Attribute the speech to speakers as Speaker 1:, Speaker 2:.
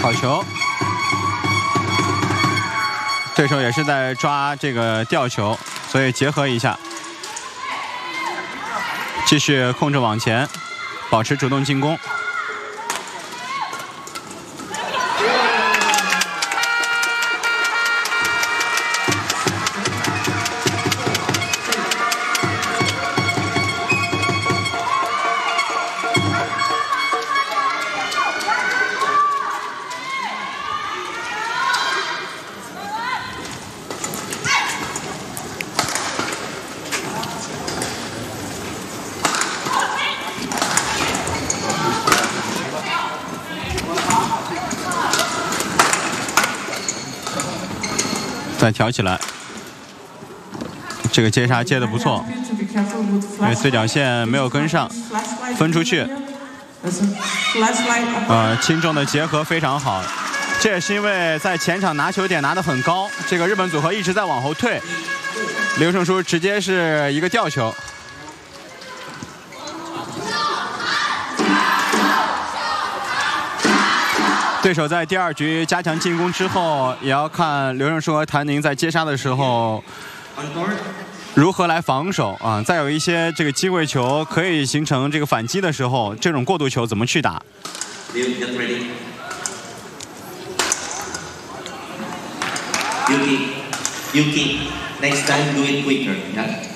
Speaker 1: 好球。对手也是在抓这个吊球，所以结合一下，继续控制往前，保持主动进攻。再挑起来，这个接杀接得不错，因为对角线没有跟上，分出去。轻重的结合非常好，这也是因为在前场拿球点拿得很高，这个日本组合一直在往后退，刘胜书直接是一个吊球。对手在第2局加强进攻之后，也要看刘胜书和谭宁在接杀的时候如何来防守啊。再有一些这个机会球可以形成这个反击的时候，这种过渡球怎么去打？
Speaker 2: Yuki, next time do it quicker. Yeah?